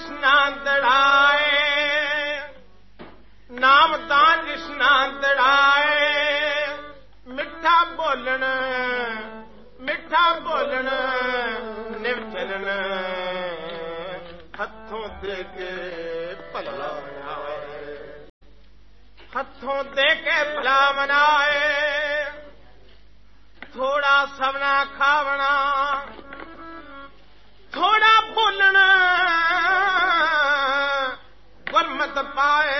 ਜਿਸ ਨਾਲ ਦੜਾਏ, ਨਾਮ ਤਾਂ ਜਿਸ ਨਾਲ ਦੜਾਏ। ਮਿੱਠਾ ਬੋਲਣ ਨਿਵ ਚਲਣ, ਹੱਥੋਂ ਦੇ ਕੇ ਭਲਾ ਮਨਾਏ, ਹੱਥੋਂ ਦੇ ਕੇ ਭਲਾ ਮਨਾਏ। ਥੋੜਾ ਸਵਨਾ ਖਾਵਣਾ